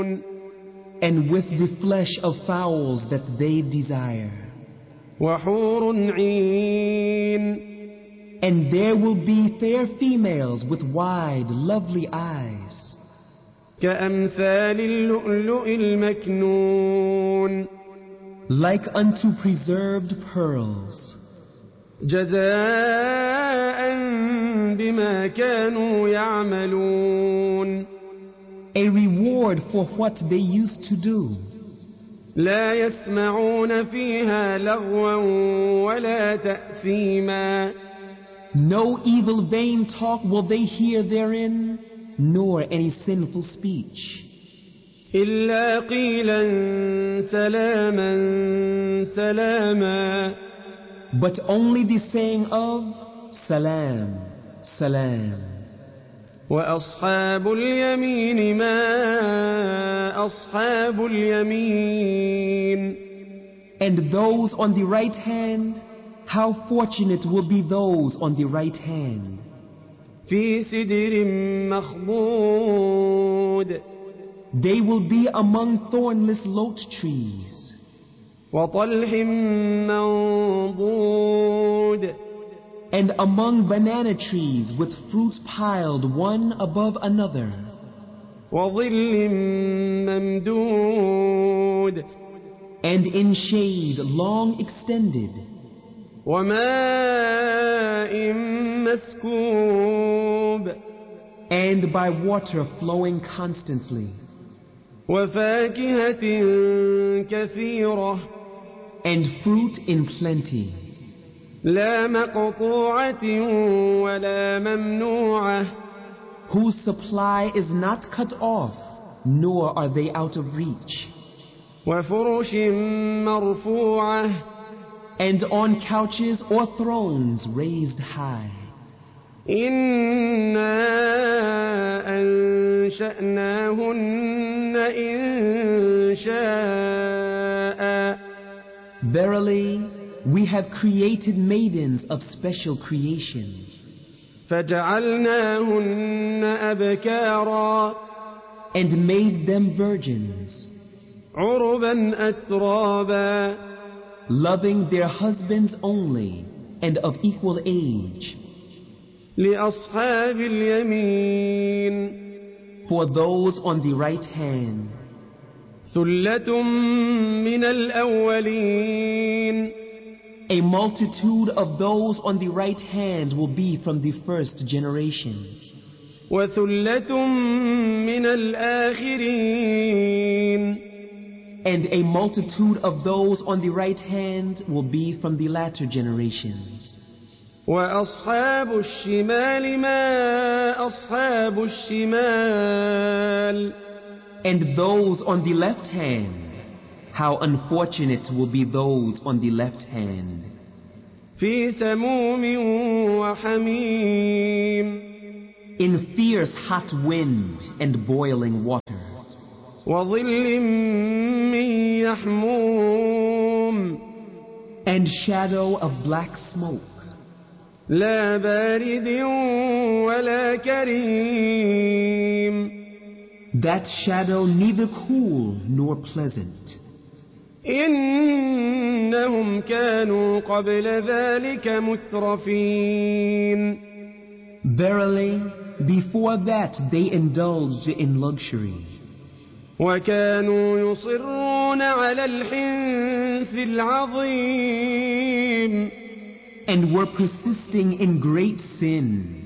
and with the flesh of fowls that they desire. وحور عين And there will be fair females with wide, lovely eyes, كأمثال اللؤلؤ المكنون like unto preserved pearls, جزاء بما كانوا يعملون a reward for what they used to do. لا يسمعون فيها لغوا ولا تأثيما No evil vain talk will they hear therein, nor any sinful speech. إلا قيلا سلاما سلاما But only the saying of Salam, Salam. وأصحاب اليمين ما أصحاب اليمين And those on the right hand, how fortunate will be those on the right hand. في سدر مخضود They will be among thornless lote trees, وطلح منضود and among banana trees with fruits piled one above another, وظل ممدود and in shade long extended, وماء مسكوب and by water flowing constantly, وفاكهة كثيرة and fruit in plenty, لا مقطوعة ولا ممنوعة whose supply is not cut off, nor are they out of reach, وفرش مرفوعة and on couches or thrones raised high. إنا أنشأناهن إنشاء Verily, we have created maidens of special creation, فجعلناهن أبكارا and made them virgins, عربا أترابا loving their husbands only, and of equal age, لأصحاب اليمين for those on the right hand. ثلة من الأولين A multitude of those on the right hand will be from the first generation, وثلة من الآخرين and a multitude of those on the right hand will be from the latter generations. وأصحاب الشمال ما أصحاب الشمال And those on the left hand, how unfortunate will be those on the left hand. في سموم وحميم In fierce hot wind and boiling water, وظل من يحموم and shadow of black smoke, لا بارد ولا كريم that shadow neither cool nor pleasant. إنهم كانوا قبل ذلك مترفين Verily, before that they indulged in luxury, وكانوا يصرون على الحنث العظيم and were persisting in great sin.